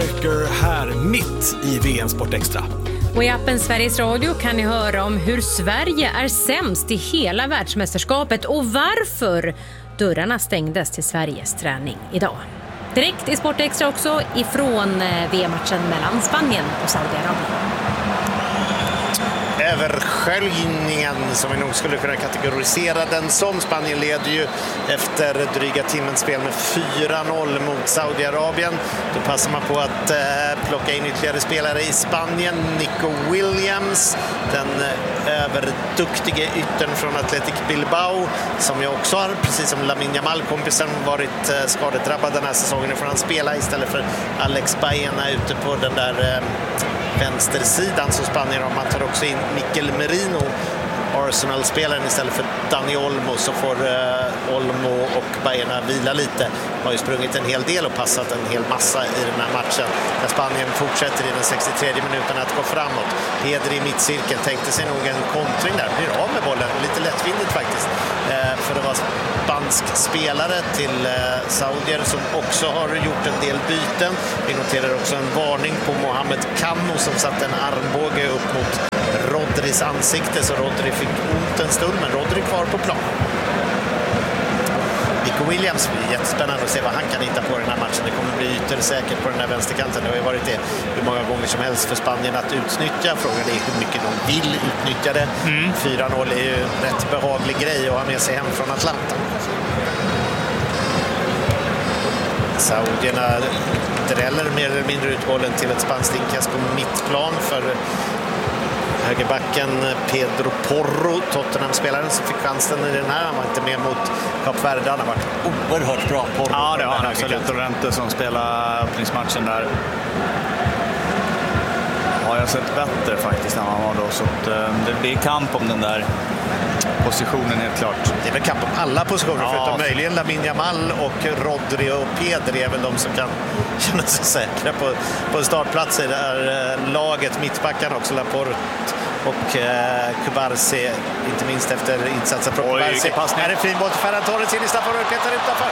Breaker här mitt i VM Sport Extra. Och i appen Sveriges Radio kan ni höra om hur Sverige är sämst i hela världsmästerskapet och varför dörrarna stängdes till Sveriges träning idag. Direkt i Sport Extra också ifrån VM-matchen mellan Spanien och Saudiarabien. Översköljningen, som vi nog skulle kunna kategorisera den som. Spanien leder ju efter dryga timmens spel med 4-0 mot Saudiarabien. Då passar man på att plocka in ytterligare spelare i Spanien. Nico Williams, den överduktige yttern från Athletic Bilbao, som jag också har, precis som Lamine Yamal, kompisen, varit skadedrabbad den här säsongen. Nu får han spela istället för Alex Baena ute på den där vänstersidan som Spanien har. Man tar också in Mikel Merino, Arsenal-spelaren, istället för Dani Olmo, så får Olmo och Baena vila lite. Har ju sprungit en hel del och passat en hel massa i den här matchen. När Spanien fortsätter i den 63 minuten att gå framåt. Pedri i mittcirkeln tänkte sig nog en kontring där. Blir av med bollen, lite lättvindigt faktiskt. För det var spansk spelare till saudier som också har gjort en del byten. Vi noterar också en varning på Mohamed Kano som satt en armbåge upp mot Rodris ansikte, så Rodri fick ont en stund, men Rodri kvar på plan. Nico Williams, blir jättespännande att se vad han kan hitta på den här matchen. Det kommer bli yttersäkert på den här vänsterkanten. Det har ju varit det hur många gånger som helst för Spanien att utnyttja. Frågan är hur mycket de vill utnyttja det. 4-0 är ju en rätt behaglig grej att ha med sig hem från Atlanta. Saudierna dräller mer eller mindre ut bollen till ett spanskt inkast på mittplan för högerbacken Pedro Porro, Tottenham-spelaren som fick chansen i den här. Han var inte med mot Kap Verde. Han har varit oerhört bra. Porro. Ja, det har han absolut. Torrente som spelar öppningsmatchen där. Ja, jag har sett bättre faktiskt när han var då. Så att, det blir kamp om den där positionen helt klart. Det är väl kamp om alla positioner, förutom möjligen Lamine Yamal och Rodri och Pedri är väl de som kan känna sig säkra på en startplats i det här laget. Mittbackarna också, Laporte och Kubarsi, inte minst efter insatsen från Kubarsi. Här är fin boll till Ferran Torres in i straffområdet, petar utanför.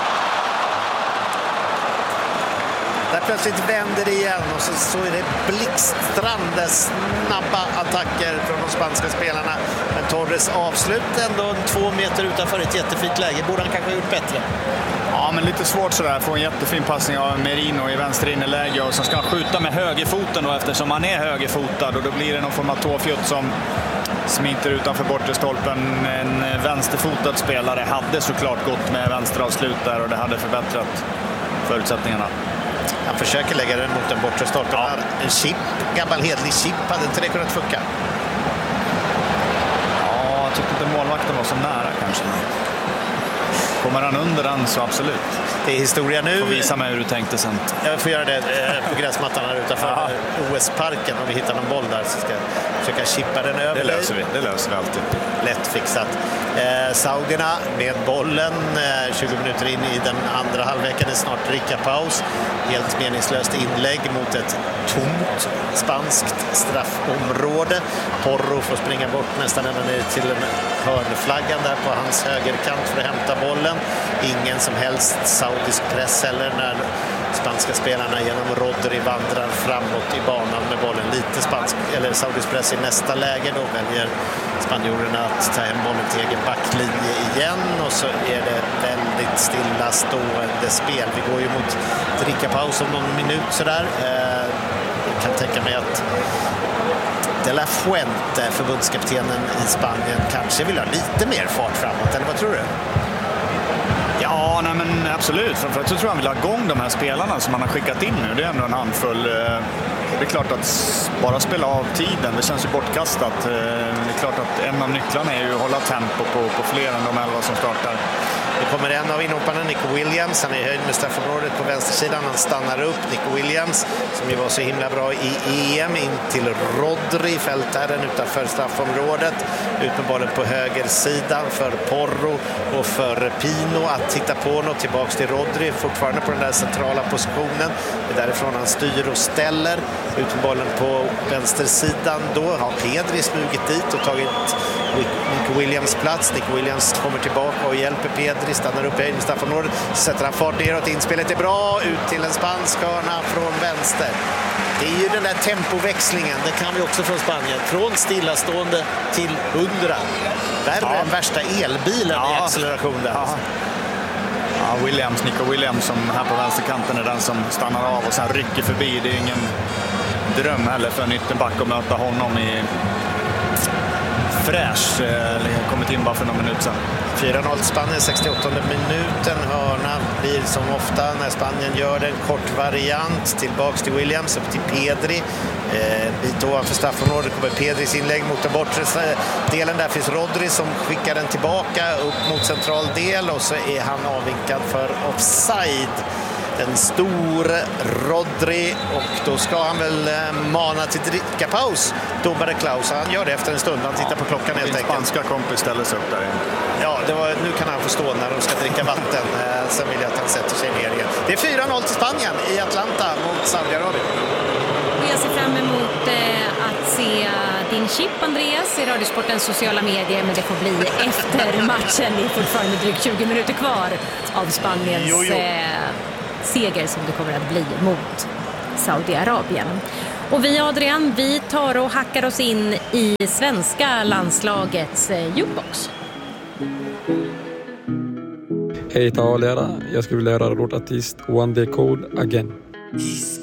Där plötsligt vänder det igen och så är det blixtstrande snabba attacker från de spanska spelarna. Men Torres avslut ändå 2 meter utanför ett jättefint läge. Borde han kanske ha gjort bättre? Ja, men lite svårt sådär. Få en jättefin passning av Merino i vänster innerläge och som ska skjuta med högerfoten då, eftersom han är högerfotad, och då blir det någon form av tåfjutt som smiter utanför bortre stolpen. En vänsterfotad spelare hade såklart gått med vänsteravslut där och det hade förbättrat förutsättningarna. Han försöker lägga den mot den bortre stolpen. Ja. En chip, gammal hedlig chip, hade inte det kunnat funka? Ja, jag tyckte inte målvakten var så nära kanske. Kommer han under den så absolut. Det är historia nu. Får visa mig hur du tänkte sen. Jag får göra det på gräsmattan här utanför OS-parken. Om vi hittar någon boll där så ska jag försöka chippa den över. Det löser vi alltid. Lätt fixat. Saudierna med bollen 20 minuter in i den andra halvleken. Det är snart dricka-paus. Helt meningslöst inlägg mot ett tomt spanskt straffområde. Porro får springa bort nästan ända ner till en hörnflaggan där på hans högerkant för att hämta bollen. Ingen som helst saudisk press heller när spanska spelarna genom Rodri vandrar framåt i banan med bollen. Lite spansk eller saudisk press i nästa läge. Då väljer spanjorerna att ta hem bollen till egen backlinje igen, och så är det väldigt stilla stående spel. Vi går ju mot dricka-paus om någon minut sådär. Jag kan tänka mig att De La Fuente, förbundskaptenen i Spanien, kanske vill ha lite mer fart framåt, eller vad tror du? Ja, nej men absolut. Framförallt så tror jag han vill ha igång de här spelarna som han har skickat in nu. Det är ändå en handfull. Det är klart att bara spela av tiden, det känns ju bortkastat. Det är klart att en av nycklarna är ju att hålla tempo på fler än de 11 som startar. Det kommer en av inhopparna, Nico Williams. Han är i höjd med straffområdet på vänstersidan. Han stannar upp. Nico Williams, som ju var så himla bra i EM, in till Rodri, fältherren utanför straffområdet. Ut med bollen på högersidan för Porro och för Pino att titta på något. Tillbaks till Rodri, fortfarande på den där centrala positionen. Det är därifrån han styr och ställer. Ut med bollen på vänstersidan. Då har Pedri smugit dit och tagit Nico Williams plats. Nico Williams kommer tillbaka och hjälper Pedri Pedri stannar uppe i straffområdet, sätter han fart neråt, inspelet är bra, ut till en spansk hörna från vänster. Det är ju den där tempoväxlingen, det kan vi också från Spanien, från stillastående till 100. Värre än värsta elbilen i acceleration där. Nico Williams som här på vänsterkanten är den som stannar av och sen rycker förbi. Det är ingen dröm heller för en ytterback att möta honom i fräsch. Kommit in bara för några minuter sedan. 4-0 Spanien, 68 minuten. Hörna blir som ofta när Spanien gör en kort variant. Tillbaks till Williams, upp till Pedri. Bit ovanför straffområdet kommer Pedris inlägg mot den bortre delen. Där finns Rodri som skickar den tillbaka upp mot central del. Och så är han avvinkad för offside. Den store Rodri, och då ska han väl mana till drickapaus, domare Klaus. Han gör det efter en stund, han tittar på klockan helt enkelt. Spanska kompis ställer sig upp där. Ja, nu kan han förstå när de ska dricka vatten. Sen vill jag att han sätter sig ner igen. Det är 4-0 till Spanien i Atlanta mot Saudiarabien. Jag ser fram emot att se din chip, Andreas, i Radiosportens sociala medier, men det får bli efter matchen. Det är fortfarande drygt 20 minuter kvar av Spaniens seger som det kommer att bli mot Saudiarabien. Och vi, Adrian, vi tar och hackar oss in i svenska landslagets jukebox. Hej, jag skulle vilja göra låtartist One Day Code Again.